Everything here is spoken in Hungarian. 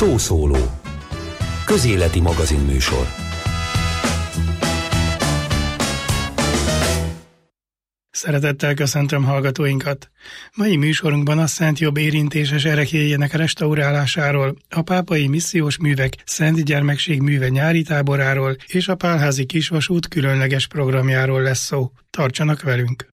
Szószóló. Közéleti magazinműsor. Szeretettel köszöntöm hallgatóinkat! Mai műsorunkban a Szent Jobb érintéses ereklyéjének restaurálásáról, a pápai missziós művek Szent Gyermekség műve nyári táboráról és a Pálházi Kisvasút különleges programjáról lesz szó. Tartsanak velünk!